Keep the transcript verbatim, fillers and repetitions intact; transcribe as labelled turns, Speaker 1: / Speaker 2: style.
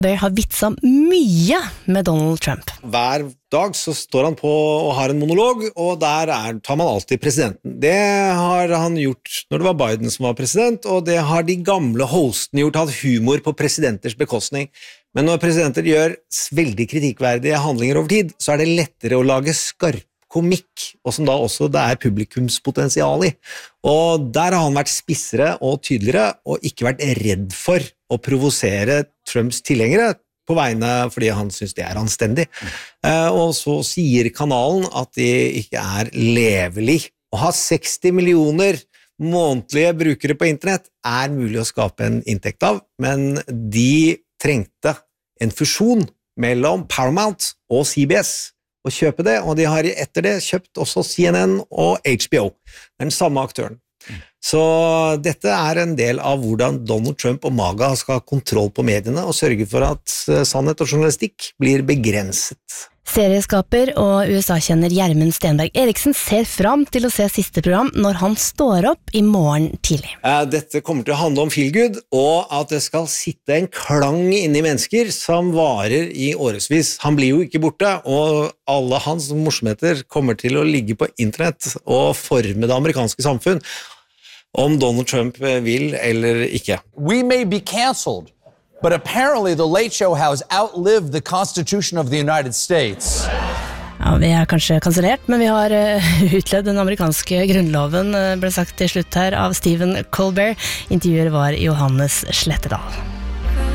Speaker 1: Bear har vitsa mye med Donald Trump.
Speaker 2: Hver dag så står han på og har en monolog, og der er, tar man alltid presidenten. Det har han gjort når det var Biden som var president, og det har de gamle hostene gjort, hatt humor på presidenters bekostning. Men når presidenter gjør veldig kritikkverdige handlinger over tid, så er det lettere å lage skarp komikk, og som da også det er publikumspotensial i. Og der har han vært spissere og tydeligere, og ikke vært redd for å provosere Trumps tilhengere på vegne fordi han synes det er anstendig. Mm. Og så sier kanalen at det ikke er levelig. Å ha seksti millioner månedlige brukere på internett er mulig å skape en inntekt av, men de trengte en fusjon mellom Paramount og C B S å kjøpe det, og de har etter det kjøpt også C N N og H B O, den samme aktøren. Så dette er en del av hvordan Donald Trump og MAGA skal ha kontroll på mediene og sørge for at sannhet og journalistikk blir begrenset.
Speaker 1: Serieskaper og U S A-kjenner Gjermund Stenberg Eriksen ser fram til å se siste program når han står opp i morgen tidlig.
Speaker 2: Dette kommer til å handle om feelgood, og at det skal sitte en klang inni mennesker som varer i årevis. Han blir jo ikke borte, og alle hans morsomheter kommer til å ligge på internett og forme det amerikanske samfunn, om Donald Trump vil eller ikke.
Speaker 3: We may be cancelled. But apparently the Late Show has outlived the Constitution of the United States.
Speaker 1: Ja, vi er kanskje kansellert, men vi har uh, utlevd den amerikanske grunnloven, uh, ble sagt til slutt her av Stephen Colbert. Intervjuer var Johannes Slettedal.